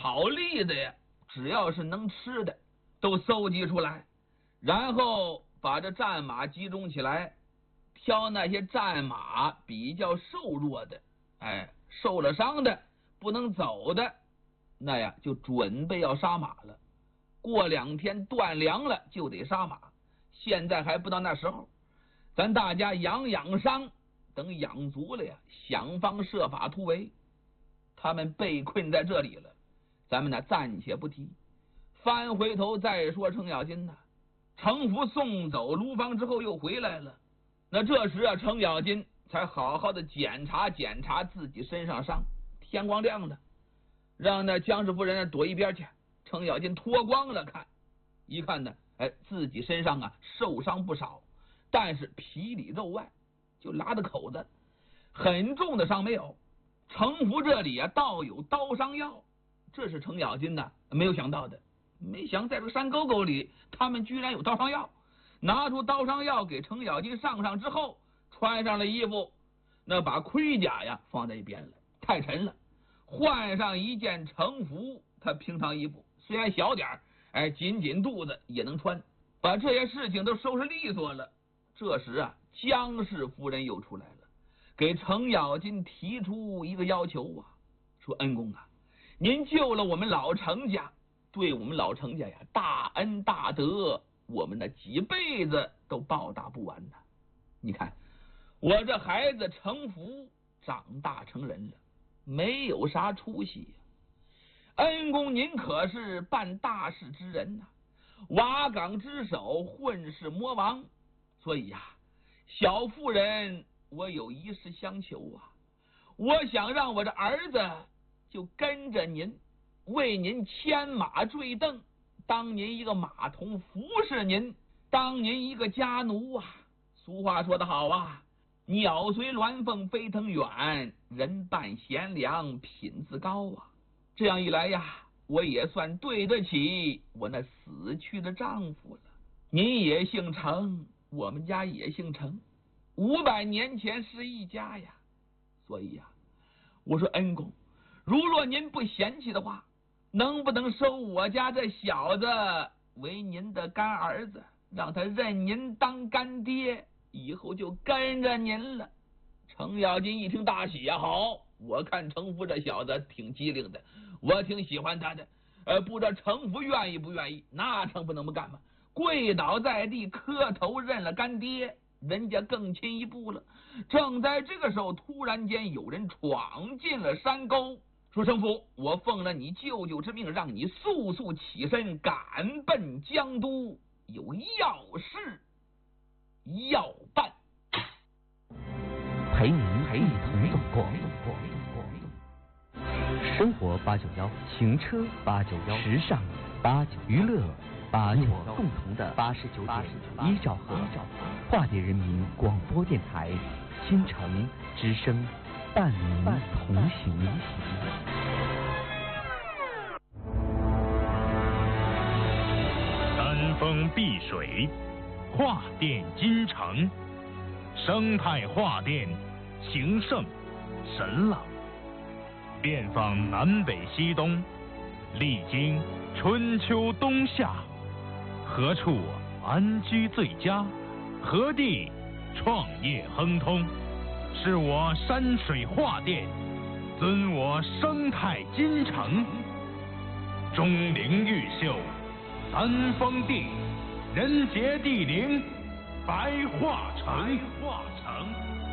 好利的呀，只要是能吃的，都搜集出来，然后把这战马集中起来，挑那些战马比较瘦弱的，受了伤的不能走的，那呀就准备要杀马了。过2天断粮了就得杀马，现在还不到那时候，咱大家养伤，等养足了呀，想方设法突围。他们被困在这里了，咱们呢暂且不提，翻回头再说程咬金呢。程福送走卢芳之后又回来了，那这时啊，程咬金才好好的检查自己身上伤。天光亮的，让那姜氏夫人躲一边去。程咬金脱光了看，一看呢，自己身上啊受伤不少，但是皮里肉外就拉的口子，很重的伤没有。程福这里啊倒有刀伤药，这是程咬金呢没有想到的。没想在这个山沟沟里，他们居然有刀伤药。拿出刀伤药给程咬金上之后，穿上了衣服，那把盔甲呀放在一边了，太沉了，换上一件程服，他平常衣服虽然小点紧肚子也能穿，把这些事情都收拾利索了。这时啊，姜氏夫人又出来了，给程咬金提出一个要求啊，说恩公啊，您救了我们老程家，对我们老程家呀大恩大德，我们那几辈子都报答不完呐。你看我这孩子程福长大成人了，没有啥出息呀。恩公您可是办大事之人呐，瓦岗之首，混世魔王，所以呀，小妇人我有一事相求啊，我想让我这儿子就跟着您，为您牵马坠镫，当您一个马童，服侍您，当您一个家奴啊。俗话说得好啊，鸟随鸾凤飞腾远，人伴贤良品自高啊。这样一来呀，我也算对得起我那死去的丈夫了。您也姓程，我们家也姓程，500年前是一家呀。所以呀，我说恩公，如若您不嫌弃的话，能不能收我家这小子为您的干儿子，让他认您当干爹，以后就跟着您了。程咬金一听大喜呀，好，我看程福这小子挺机灵的，我挺喜欢他的，不知道程福愿意不愿意，那程福能不干吗？跪倒在地磕头认了干爹，人家更亲一步了。正在这个时候，突然间有人闯进了山沟，说程福，我奉了你舅舅之命，让你速速起身赶奔江都，有要事要办。 陪您一同走过生活891，行车891，时尚891，娱乐891，共同的89.1兆赫，化蝶人民广播电台，新城之声，伴您同行。 山峰碧水，画电金城，生态画电，形胜神朗，遍访南北西东，历经春秋冬夏，何处安居最佳？何地创业亨通？是我山水画电，尊我生态金城。钟灵毓秀，三峰地，人杰地灵，白桦城。